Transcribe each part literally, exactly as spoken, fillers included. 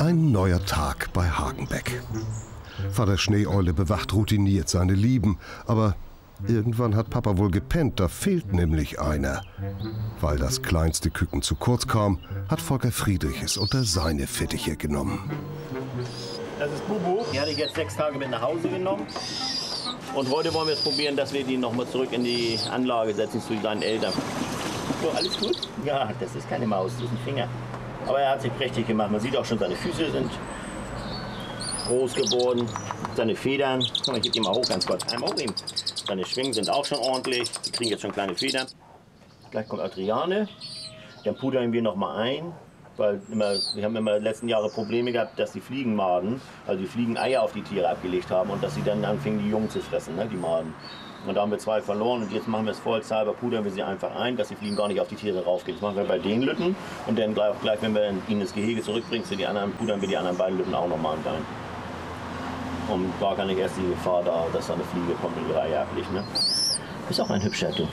Ein neuer Tag bei Hagenbeck. Vater Schneeeule bewacht routiniert seine Lieben, aber irgendwann hat Papa wohl gepennt, da fehlt nämlich einer. Weil das kleinste Küken zu kurz kam, hat Volker Friedrich es unter seine Fittiche genommen. Das ist Bubu, die hatte ich jetzt sechs Tage mit nach Hause genommen. Und heute wollen wir es probieren, dass wir die noch mal zurück in die Anlage setzen zu seinen Eltern. So, alles gut? Ja, das ist keine Maus, das ist ein Finger. Aber er hat sich prächtig gemacht. Man sieht auch schon, seine Füße sind groß geworden. Seine Federn, guck mal, ich gebe die mal hoch ganz kurz. Einmal hochheben. Seine Schwingen sind auch schon ordentlich. Die kriegen jetzt schon kleine Federn. Gleich kommt Adriane. Dann pudern wir noch mal ein. Weil immer, wir haben immer in den letzten Jahren Probleme gehabt, dass die Fliegenmaden, also die Fliegeneier auf die Tiere abgelegt haben und dass sie dann anfingen, die Jungen zu fressen, ne, die Maden. Und da haben wir zwei verloren und jetzt machen wir es vollzahlbar, pudern wir sie einfach ein, dass die Fliegen gar nicht auf die Tiere raufgehen. Das machen wir bei den Lütten und dann gleich, gleich wenn wir ihnen das Gehege zurückbringen zu die anderen, pudern wir die anderen beiden Lütten auch nochmal ein. Und da kann nicht erst die Gefahr da, dass da eine Fliege kommt und die Reihe ablegt. Ne? Ist auch ein hübscher, du.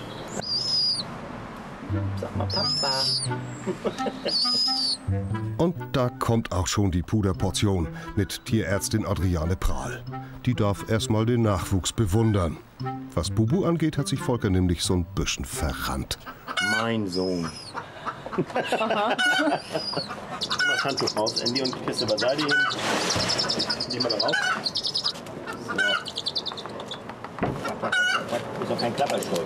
Sag mal Papa. Und da kommt auch schon die Puderportion mit Tierärztin Adriane Prahl. Die darf erstmal den Nachwuchs bewundern. Was Bubu angeht, hat sich Volker nämlich so ein bisschen verrannt. Mein Sohn. Aha. Das Handtuch raus, Andy, und die Kiste beiseite hin. Nehmen wir da raus. So. Ist auch kein Klapperscheu.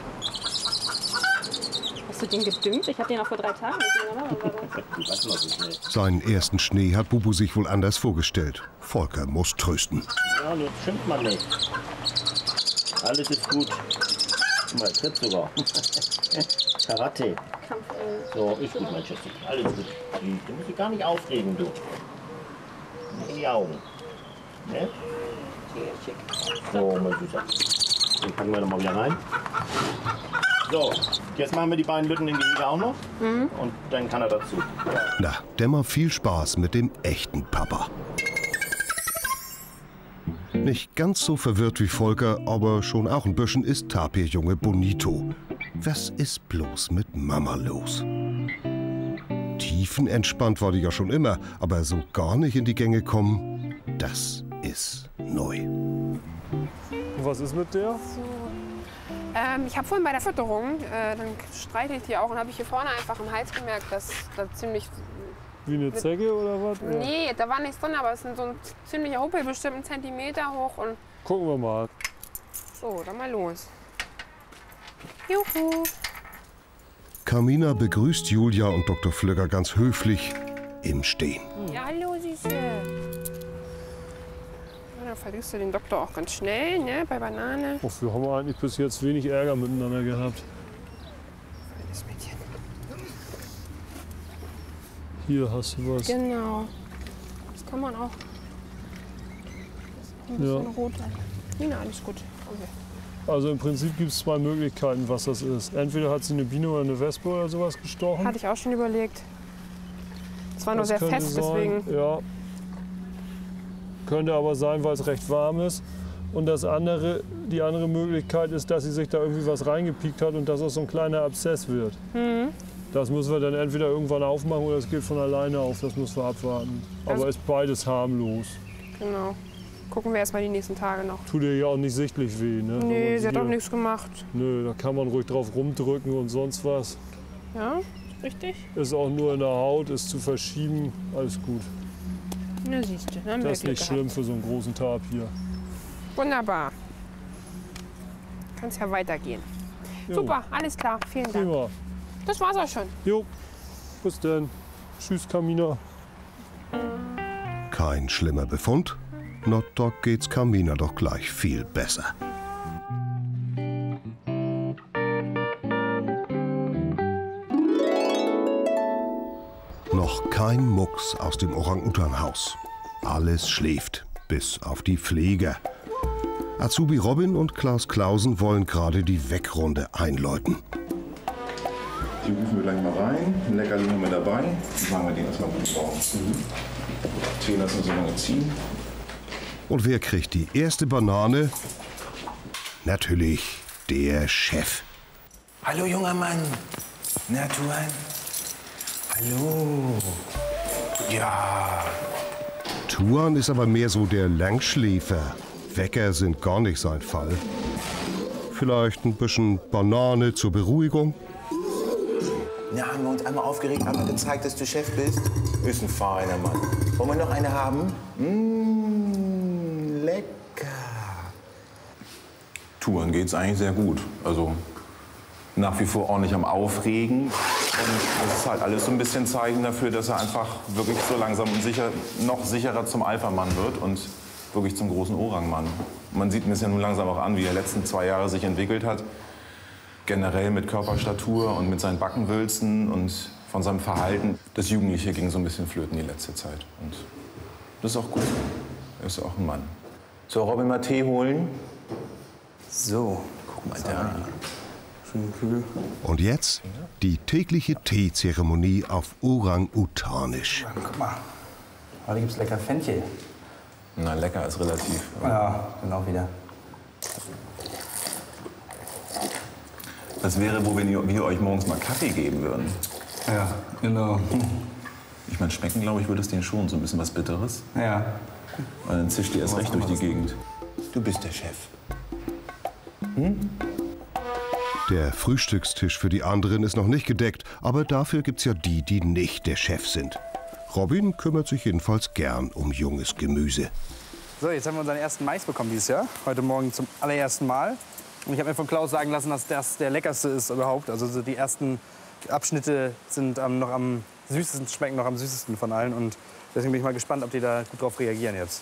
Hast du den gedüngt? Ich habe den auch vor drei Tagen gesehen. Seinen ersten Schnee hat Bubu sich wohl anders vorgestellt. Volker muss trösten. Ja, das stimmt man nicht. Alles ist gut. Guck mal, tritt sogar. Karate. So, ist gut, mein Schätzchen. Alles gut. Du musst dich gar nicht aufregen, du. In die Augen. Ne? So, mein Süßer. Den packen wir noch mal wieder rein. So, jetzt machen wir die beiden Lütten in Gehege auch noch. Mhm. Und dann kann er dazu. Na, Dämmer, viel Spaß mit dem echten Papa. Nicht ganz so verwirrt wie Volker, aber schon auch ein bisschen ist Tapirjunge Bonito. Was ist bloß mit Mama los? Tiefenentspannt war die ja schon immer, aber so gar nicht in die Gänge kommen, das ist neu. Was ist mit der? So. Ähm, ich habe vorhin bei der Fütterung, äh, dann streichelt die auch und habe ich hier vorne einfach im Hals gemerkt, dass da ziemlich... Wie eine Zecke oder was? Nee, da war nichts drin, aber es ist so ein ziemlicher Huppel, bestimmt einen Zentimeter hoch. Und gucken wir mal. So, dann mal los. Juhu. Carmina begrüßt Julia und Doktor Flögger ganz höflich im Stehen. Ja, hallo, Süße. Da verliest du den Doktor auch ganz schnell, ne, bei Banane. Och, wir haben eigentlich bis jetzt wenig Ärger miteinander gehabt. Das Mädchen. Hier hast du was. Genau. Das kann man auch. Das ist ein bisschen ja. rot. Ja, alles gut. Okay. Also im Prinzip gibt es zwei Möglichkeiten, was das ist. Entweder hat sie eine Biene oder eine Wespe oder sowas gestochen. Hatte ich auch schon überlegt. Es war nur sehr fest, sein. deswegen. Ja. Könnte aber sein, weil es recht warm ist. Und das andere, die andere Möglichkeit ist, dass sie sich da irgendwie was reingepiekt hat und dass das so ein kleiner Abszess wird. Mhm. Das müssen wir dann entweder irgendwann aufmachen oder es geht von alleine auf. Das müssen wir abwarten. Also aber ist beides harmlos. Genau. Gucken wir erst mal die nächsten Tage noch. Tut ihr ja auch nicht sichtlich weh, ne? Nee, sie hat auch nichts gemacht. Nö, da kann man ruhig drauf rumdrücken und sonst was. Ja, richtig. Ist auch nur in der Haut, ist zu verschieben, alles gut. Na siehst du, dann das ist nicht schlimm für so einen großen Tapir. Wunderbar. Kann es ja weitergehen. Jo. Super, alles klar, vielen Dank. Prima. Das war's auch schon. Jo, bis dann. Tschüss, Carmina. Kein schlimmer Befund. Na, da geht's Carmina doch gleich viel besser. Noch kein Mucks aus dem Orang-Utan-Haus. Alles schläft, bis auf die Pfleger. Azubi Robin und Klaus Klausen wollen gerade die Wegrunde einläuten. Die rufen wir gleich mal rein. Ein Leckerli haben wir dabei. Die machen wir den erstmal gut drauf. Mhm. Tee lassen wir so lange ziehen. Und wer kriegt die erste Banane? Natürlich der Chef. Hallo, junger Mann. Na, tu ein. Hallo. Ja. Tuan ist aber mehr so der Langschläfer. Wecker sind gar nicht sein Fall. Vielleicht ein bisschen Banane zur Beruhigung? Ja, haben wir uns einmal aufgeregt, einmal gezeigt, dass du Chef bist? Ist ein feiner Mann. Wollen wir noch eine haben? Mmh, lecker. Touren geht's eigentlich sehr gut. Also nach wie vor ordentlich am Aufregen. Und das ist halt alles so ein bisschen Zeichen dafür, dass er einfach wirklich so langsam und sicher, noch sicherer zum Alpha-Mann wird und wirklich zum großen Orang-Mann. Man sieht mir es ja nun langsam auch an, wie er die letzten zwei Jahre sich entwickelt hat. Generell mit Körperstatur und mit seinen Backenwülsten und von seinem Verhalten. Das Jugendliche ging so ein bisschen flöten die letzte Zeit. Und das ist auch gut. Er ist auch ein Mann. So, Robin, mal Tee holen. So, guck mal da. Schön kühl. Und jetzt die tägliche Teezeremonie auf Orang-Utanisch. Guck mal, heute gibt's lecker Fenchel. Na, lecker ist relativ. Ja, genau wieder. Das wäre, wo wir, wir euch morgens mal Kaffee geben würden. Ja, genau. Ich meine, schmecken, glaube ich, würde es denen schon so ein bisschen was Bitteres. Ja. Und dann zischt ihr erst recht durch die Gegend. Du bist der Chef. Der Frühstückstisch für die anderen ist noch nicht gedeckt, aber dafür gibt's ja die, die nicht der Chef sind. Robin kümmert sich jedenfalls gern um junges Gemüse. So, jetzt haben wir unseren ersten Mais bekommen dieses Jahr. Heute Morgen zum allerersten Mal. Und ich habe mir von Klaus sagen lassen, dass das der leckerste ist überhaupt. Also so die ersten Abschnitte sind ähm, noch am süßesten, schmecken noch am süßesten von allen. Und deswegen bin ich mal gespannt, ob die da gut drauf reagieren jetzt.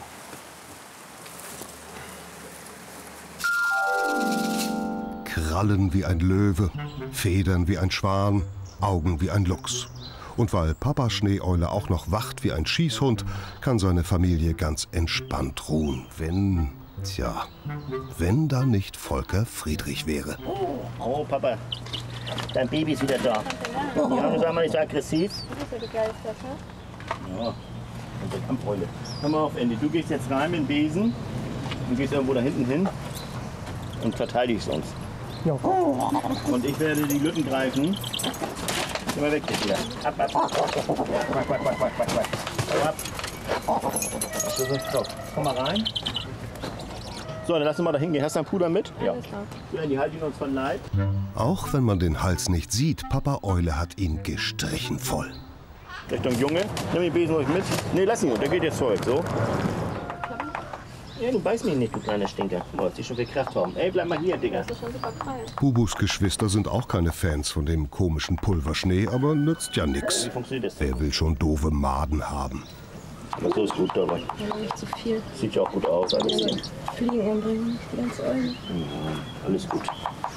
Krallen wie ein Löwe, Federn wie ein Schwan, Augen wie ein Luchs. Und weil Papa Schneeeule auch noch wacht wie ein Schießhund, kann seine Familie ganz entspannt ruhen, wenn, tja, wenn da nicht Volker Friedrich wäre. Oh, oh, Papa, dein Baby ist wieder da. Ja, du sag mal nicht so aggressiv. Du bist ja begeistert, ne? Ja, unsere Kampfeule. Komm mal auf, Andy, du gehst jetzt rein mit dem Besen. Du gehst irgendwo da hinten hin und verteidigst uns. Ja. Und ich werde die Lücken greifen. Geh mal weg jetzt wieder. Ab, ab. Quack, quack, quack, quack, quack, quack. Ab. So, so, so. Komm mal rein. So, dann lass uns mal da hingehen. Hast du einen Puder mit? Ja. So, die halten uns von Leib. Auch wenn man den Hals nicht sieht, Papa Eule hat ihn gestrichen voll. Richtung Junge. Nimm den Besen ruhig mit. Nee, lass ihn. Der geht jetzt voll. So. Ja, du beißt mich nicht, du kleiner Stinker. Du hast dich schon viel Kraft haben. Ey, bleib mal hier, Digga. Das ist schon super prall. Bubus Geschwister sind auch keine Fans von dem komischen Pulverschnee, aber nützt ja nix. Wie funktioniert das? Wer will schon doofe Maden haben? Aber so ist gut dabei. Ja, nicht zu viel. Sieht ja auch gut aus, alles hier. Fliegen umbringen, nicht die ganze Eule. Ja, alles gut.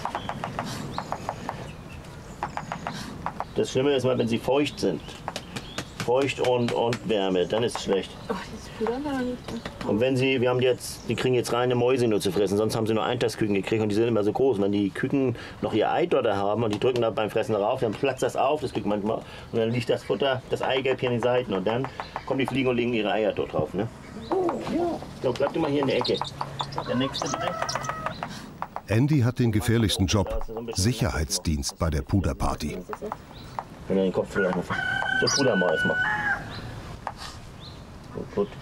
Das Schlimme ist mal, wenn sie feucht sind. Feucht und, und Wärme, dann ist es schlecht. Ach, dieses Puder war noch nicht. Und wenn sie, wir haben die jetzt, die kriegen jetzt reine Mäuse nur zu fressen, sonst haben sie nur Eintagsküken gekriegt und die sind immer so groß. Und wenn die Küken noch ihr Ei dort haben und die drücken da beim Fressen drauf, dann platzt das auf, das Küken manchmal, und dann liegt das Futter, das Eigelb hier an den Seiten und dann kommen die Fliegen und legen ihre Eier dort drauf. Ne? Oh, ja. So, bleib du mal hier in der Ecke. Der nächste bitte. Andy hat den gefährlichsten Job, Sicherheitsdienst bei der Puderparty. Wenn er den Kopf vielleicht noch so Puder mal erstmal. Gut, gut.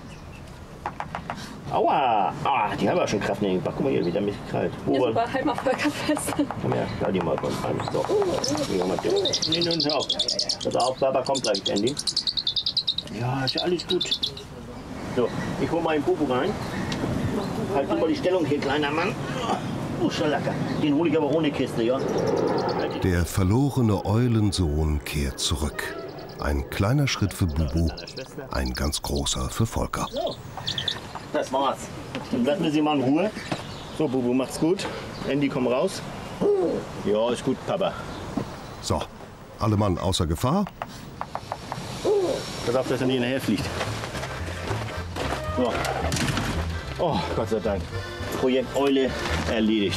Aua! Ah, die haben ja schon Kraft in den Bach. Guck mal hier, wieder ein bisschen kalt. Ja, super, halt mal Volker fest. Komm her, da die mal von einem. So. Nee, nee, nee, auf. Pass auf, Papa kommt gleich, Andy. Ja, ist ja alles gut. So, ich hol mal den Popo rein. Halt du mal die Stellung hier, kleiner Mann. Oh, Schalaka. Den hole ich aber ohne Kiste, ja? Der verlorene Eulensohn kehrt zurück. Ein kleiner Schritt für Bubu, ein ganz großer für Volker. So, das war's. Dann lassen wir sie mal in Ruhe. So, Bubu, macht's gut. Andy, komm raus. Ja, ist gut, Papa. So, alle Mann außer Gefahr. Pass auf, dass er nicht hinterher fliegt. So. Oh, Gott sei Dank. Projekt Eule erledigt.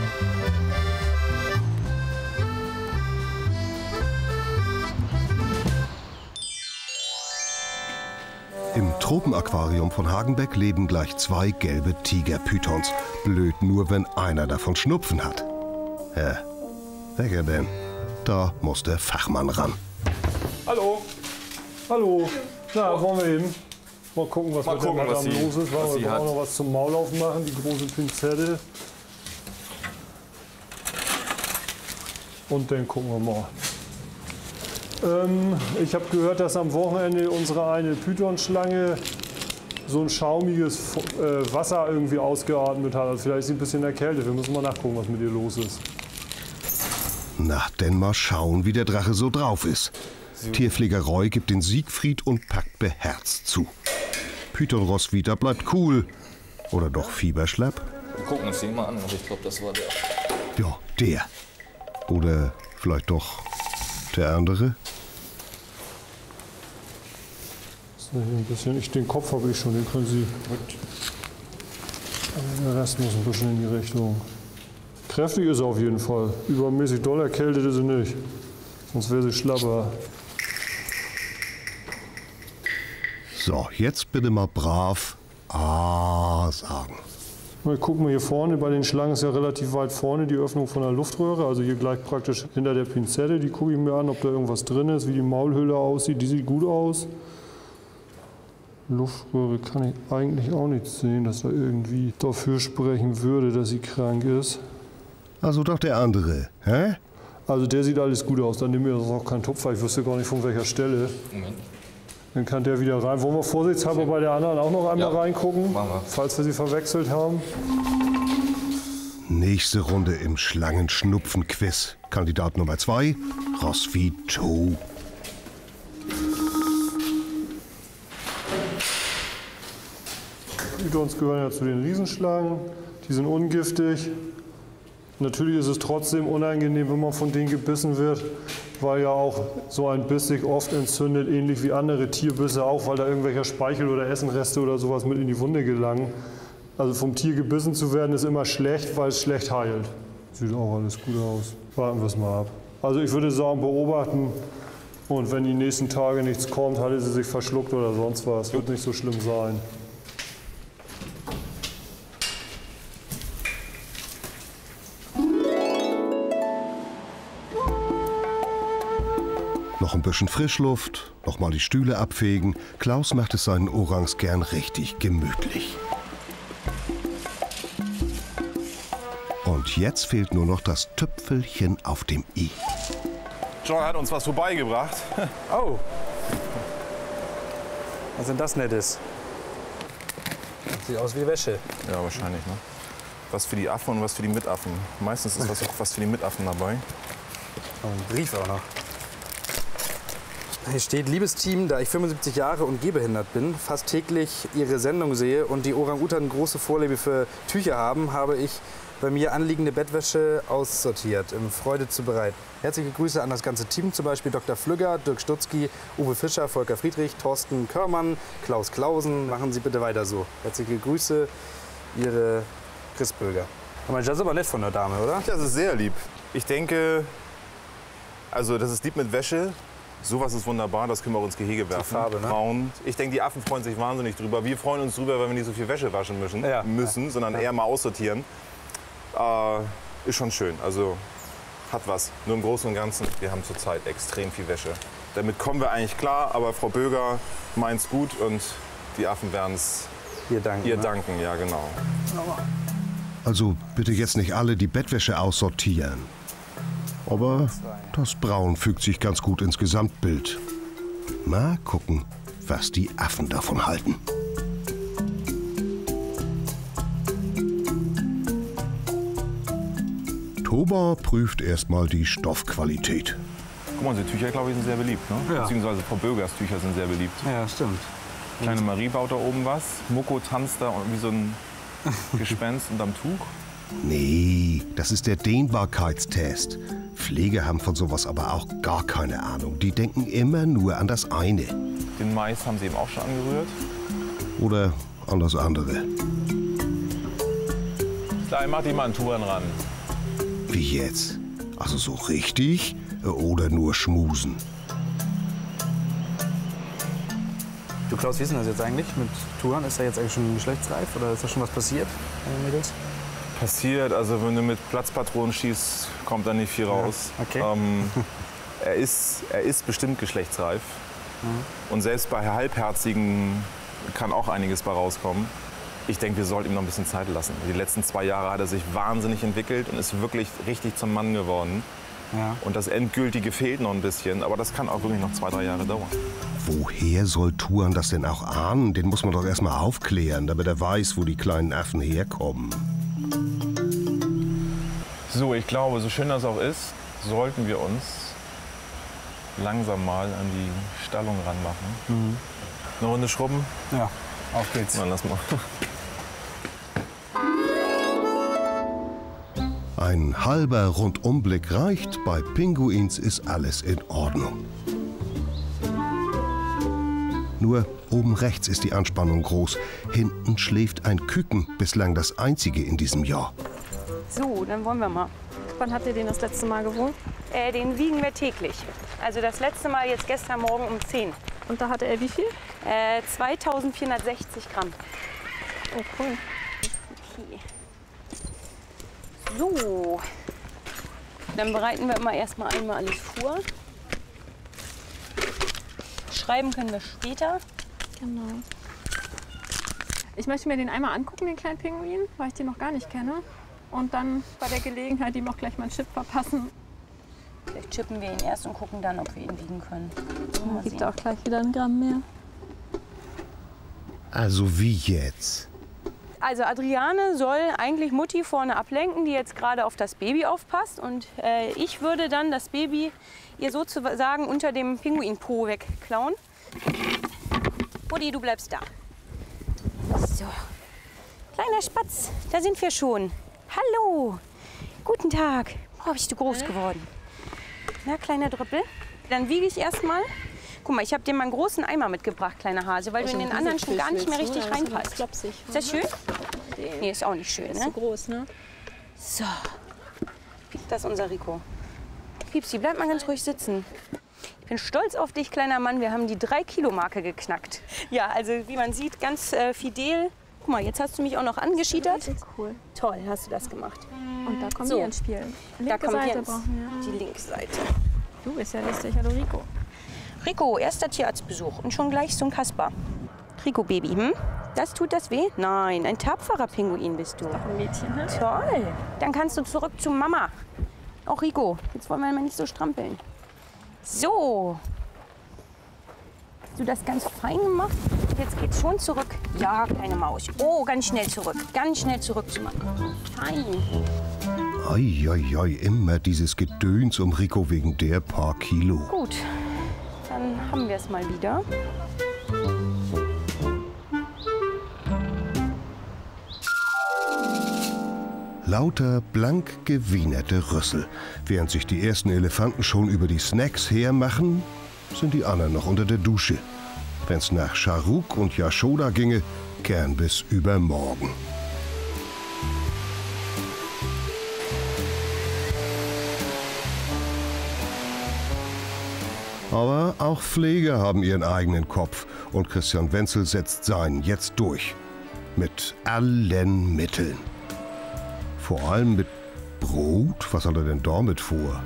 Im Tropenaquarium von Hagenbeck leben gleich zwei gelbe Tigerpythons. Blöd nur, wenn einer davon Schnupfen hat. Hä? Welcher denn? Da muss der Fachmann ran. Hallo. Hallo. Na, wo wollen wir hin? Mal gucken, was Mal mit gucken, der was Madame sie- los ist. was Weil sie wir hat. auch noch was zum Maulauf machen, die große Pinzette. Und dann gucken wir mal. Ähm, ich habe gehört, dass am Wochenende unsere eine Pythonschlange so ein schaumiges äh, Wasser irgendwie ausgeatmet hat. Also vielleicht ist sie ein bisschen erkältet. Wir müssen mal nachgucken, was mit ihr los ist. Na, denn mal schauen, wie der Drache so drauf ist. Tierpfleger Roy gibt den Siegfried und packt beherzt zu. Python Roswitha bleibt cool. Oder doch Fieberschlapp? Wir gucken uns den mal an, aber ich glaube, das war der. Ja, der. Oder vielleicht doch der andere? So, hier ein bisschen. Ich, den Kopf habe ich schon, den können Sie. Aber der Rest muss ein bisschen in die Richtung. Kräftig ist er auf jeden Fall. Übermäßig doll erkältet ist sie nicht. Sonst wäre sie schlapper. So, jetzt bitte mal brav Ah sagen. Mal gucken wir hier vorne, bei den Schlangen ist ja relativ weit vorne die Öffnung von der Luftröhre, also hier gleich praktisch hinter der Pinzette. Die gucke ich mir an, ob da irgendwas drin ist, wie die Maulhülle aussieht. Die sieht gut aus. Luftröhre kann ich eigentlich auch nicht sehen, dass da irgendwie dafür sprechen würde, dass sie krank ist. Also doch der andere, hä? Also der sieht alles gut aus, dann nehmen wir das auch keinen Tupfer, ich wüsste gar nicht von welcher Stelle. Moment. Dann kann der wieder rein. Wollen wir vorsichtshalber bei der anderen auch noch einmal Ja, reingucken, machen wir. falls wir sie verwechselt haben? Nächste Runde im Schlangenschnupfen-Quiz. Kandidat Nummer zwei, Roswitha. Pythons gehören ja zu den Riesenschlangen, die sind ungiftig. Natürlich ist es trotzdem unangenehm, wenn man von denen gebissen wird, weil ja auch so ein Biss sich oft entzündet, ähnlich wie andere Tierbisse auch, weil da irgendwelcher Speichel oder Essenreste oder sowas mit in die Wunde gelangen. Also vom Tier gebissen zu werden ist immer schlecht, weil es schlecht heilt. Sieht auch alles gut aus. Warten wir es mal ab. Also ich würde sagen, beobachten und wenn die nächsten Tage nichts kommt, hatte sie sich verschluckt oder sonst was. Wird nicht so schlimm sein. Noch ein bisschen Frischluft, noch mal die Stühle abfegen. Klaus macht es seinen Orangs gern richtig gemütlich. Und jetzt fehlt nur noch das Tüpfelchen auf dem i. John hat uns was vorbeigebracht. Oh. Was denn das Nettes? Sieht aus wie Wäsche. Ja, wahrscheinlich, ne? Was für die Affen und was für die Mitaffen. Meistens ist was, was für die Mitaffen dabei. Und ein Brief auch noch. Hier steht, liebes Team, da ich fünfundsiebzig Jahre und gehbehindert bin, fast täglich Ihre Sendung sehe und die Orang-Utan große Vorliebe für Tücher haben, habe ich bei mir anliegende Bettwäsche aussortiert, in Freude zu bereiten. Herzliche Grüße an das ganze Team, zum Beispiel Doktor Flügger, Dirk Stutzki, Uwe Fischer, Volker Friedrich, Thorsten Körmann, Klaus Klausen. Machen Sie bitte weiter so. Herzliche Grüße, Ihre Chris Böger. Das ist aber nett von der Dame, oder? Das ist sehr lieb. Ich denke, also das ist lieb mit Wäsche. Sowas ist wunderbar, das können wir auch ins Gehege werfen. Farbe, ne? Braun. Ich denke, die Affen freuen sich wahnsinnig drüber. Wir freuen uns drüber, wenn wir nicht so viel Wäsche waschen müssen, Ja. müssen sondern eher mal aussortieren. Äh, ist schon schön. Also hat was. Nur im Großen und Ganzen, wir haben zurzeit extrem viel Wäsche. Damit kommen wir eigentlich klar, aber Frau Böger meint's gut und die Affen werden es Ihr danken. ihr ne? danken. Ja, genau. Also bitte jetzt nicht alle die Bettwäsche aussortieren. Aber das Braun fügt sich ganz gut ins Gesamtbild. Mal gucken, was die Affen davon halten. Toba prüft erstmal die Stoffqualität. Guck mal, diese Tücher, glaube ich, sind sehr beliebt. Ne? Ja. Beziehungsweise Frau Bögers Tücher sind sehr beliebt. Ja, stimmt. Kleine Marie baut da oben was. Moko tanzt da wie so ein Gespenst unterm Tuch. Nee, das ist der Dehnbarkeitstest. Pfleger haben von sowas aber auch gar keine Ahnung. Die denken immer nur an das eine. Den Mais haben sie eben auch schon angerührt. Oder an das andere. Klein, mach die mal an Touren ran. Wie jetzt? Also so richtig? Oder nur schmusen? Du Klaus, wie ist denn das jetzt eigentlich mit Touren? Ist er jetzt eigentlich schon geschlechtsreif oder ist da schon was passiert bei den Mädels? Passiert, also wenn du mit Platzpatronen schießt, kommt da nicht viel raus. okay. Ähm, er, ist, er ist bestimmt geschlechtsreif. Mhm. Und selbst bei halbherzigen kann auch einiges bei rauskommen. Ich denke, wir sollten ihm noch ein bisschen Zeit lassen. Die letzten zwei Jahre hat er sich wahnsinnig entwickelt und ist wirklich richtig zum Mann geworden. Ja. Und das Endgültige fehlt noch ein bisschen, aber das kann auch wirklich noch zwei, drei Jahre dauern. Woher soll Tuan das denn auch ahnen? Den muss man doch erst mal aufklären, damit er weiß, wo die kleinen Affen herkommen. So, ich glaube, so schön das auch ist, sollten wir uns langsam mal an die Stallung ranmachen. Mhm. Eine Runde schrubben? Ja, auf geht's. Na, lass mal. Ein halber Rundumblick reicht, bei Pinguins ist alles in Ordnung. Nur oben rechts ist die Anspannung groß. Hinten schläft ein Küken, bislang das einzige in diesem Jahr. So, dann wollen wir mal. Wann habt ihr den das letzte Mal gewogen? Äh, den wiegen wir täglich. Also das letzte Mal jetzt gestern Morgen um zehn. Und da hatte er wie viel? Äh, zweitausendvierhundertsechzig Gramm. Oh, cool. Okay. So. Dann bereiten wir immer erstmal einmal alles vor. Schreiben können wir später. Genau. Ich möchte mir den einmal angucken, den kleinen Pinguin, weil ich den noch gar nicht kenne. Und dann bei der Gelegenheit ihm auch gleich mal einen Chip verpassen. Vielleicht chippen wir ihn erst und gucken dann, ob wir ihn wiegen können. Dann gibt er auch gleich wieder ein Gramm mehr. Also wie jetzt? Also Adriane soll eigentlich Mutti vorne ablenken, die jetzt gerade auf das Baby aufpasst. Und äh, ich würde dann das Baby ihr sozusagen unter dem Pinguinpo wegklauen. Mutti, du bleibst da. So. Kleiner Spatz, da sind wir schon. Hallo, guten Tag. Oh, bist du groß geworden. Na, kleiner Drüppel. Dann wiege ich erst mal. Guck mal, ich habe dir mal einen großen Eimer mitgebracht, kleiner Hase, weil du in den anderen schon gar nicht mehr richtig reinpasst. Ist das schön? Nee, ist auch nicht schön, ne? Ist zu groß, ne? So. Das ist unser Rico. Piepsi, bleib mal ganz ruhig sitzen. Ich bin stolz auf dich, kleiner Mann. Wir haben die drei Kilo Marke geknackt. Ja, also wie man sieht, ganz äh, fidel. Guck mal, jetzt hast du mich auch noch angeschiedert. Cool. Toll, hast du das gemacht. Und da kommen so. wir ins Spiel. Linke Da kommt Seite Jens. brauchen wir. Die linke Seite. Du bist ja lustig, hallo Rico. Rico, erster Tierarztbesuch und schon gleich so ein Kasper. Rico, Baby, hm? Das tut das weh? Nein, ein tapferer Pinguin bist du. Doch ein Mädchen, ne? Toll. Dann kannst du zurück zu Mama. Auch Rico, jetzt wollen wir mal nicht so strampeln. So. Hast du das ganz fein gemacht? Jetzt geht's schon zurück. Ja, kleine Maus. Oh, ganz schnell zurück. Ganz schnell zurück zu Mama. Fein. Ei, ei, ei, immer dieses Gedöns um Rico wegen der paar Kilo. Gut, dann haben wir es mal wieder. Lauter blank gewienerte Rüssel. Während sich die ersten Elefanten schon über die Snacks hermachen, sind die anderen noch unter der Dusche. Wenn's nach Charuk und Yashoda ginge, gern bis übermorgen. Aber auch Pfleger haben ihren eigenen Kopf und Christian Wenzel setzt seinen jetzt durch. Mit allen Mitteln. Vor allem mit Brot? Was hat er denn damit vor?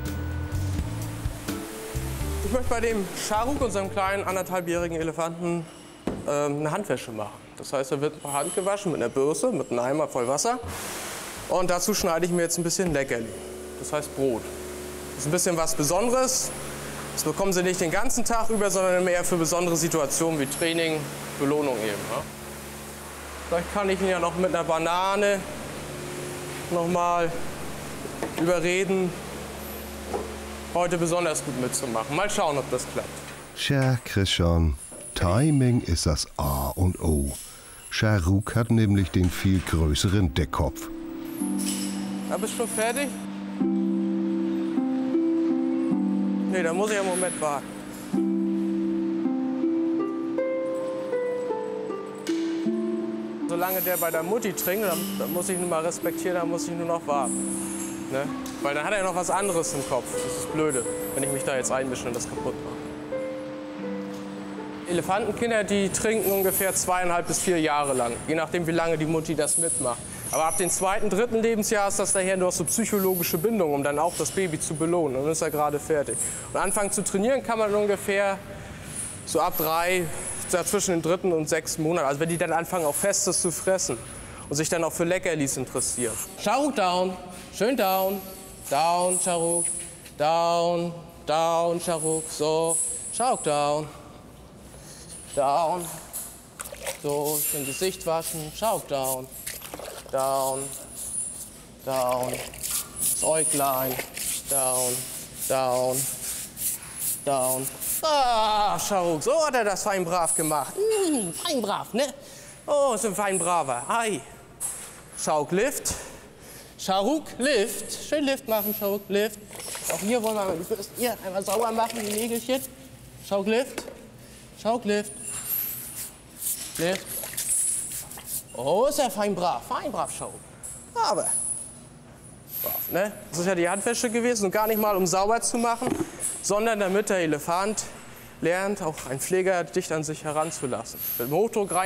Ich möchte bei dem Charuk, unserem kleinen anderthalbjährigen Elefanten, ähm, eine Handwäsche machen. Das heißt, er wird per Hand gewaschen mit einer Bürste, mit einem Eimer voll Wasser. Und dazu schneide ich mir jetzt ein bisschen Leckerli. Das heißt Brot. Das ist ein bisschen was Besonderes. Das bekommen Sie nicht den ganzen Tag über, sondern mehr für besondere Situationen wie Training, Belohnung eben. Ja. Vielleicht kann ich ihn ja noch mit einer Banane noch mal überreden, heute besonders gut mitzumachen. Mal schauen, ob das klappt. Tja, Christian, Timing ist das A und O. Charuk hat nämlich den viel größeren Deckkopf. Ja, bist du schon fertig? Nee, da muss ich einen Moment warten. Solange der bei der Mutti trinkt, dann, dann muss ich nur mal respektieren, dann muss ich nur noch warten. Ne? Weil dann hat er noch was anderes im Kopf. Das ist blöde, wenn ich mich da jetzt einmische und das kaputt mache. Elefantenkinder, die trinken ungefähr zweieinhalb bis vier Jahre lang, je nachdem, wie lange die Mutti das mitmacht. Aber ab dem zweiten, dritten Lebensjahr ist das daher nur so psychologische Bindung, um dann auch das Baby zu belohnen. Und dann ist er gerade fertig. Und anfangen zu trainieren kann man ungefähr so ab drei, ja, zwischen dem dritten und sechsten Monat. Also wenn die dann anfangen, auch Festes zu fressen und sich dann auch für Leckerlis interessieren. Charuk down, schön down, down, Charuk, down, down, Charuk, so, Charuk down, down, so, schön Gesicht waschen, Charuk down, down, down, das Äuglein, down, down, down. Ah, Charuk, so hat er das fein brav gemacht. Mmh, fein brav, ne? Oh, ist ein fein braver. Ei. Charuk, Lift. Charuk, Lift. Schön Lift machen, Charuk, Lift. Auch hier wollen wir mal die Bürste hier einmal sauber machen, die Nägelchen. Charuk, Lift. Charuk, Lift. Lift. Oh, ist er fein brav. Fein brav, Charuk. Aber. Brav, ne? Das ist ja die Handwäsche gewesen und gar nicht mal, um sauber zu machen, sondern damit der Elefant lernt, auch einen Pfleger dicht an sich heranzulassen. Mit dem Hochdruck rein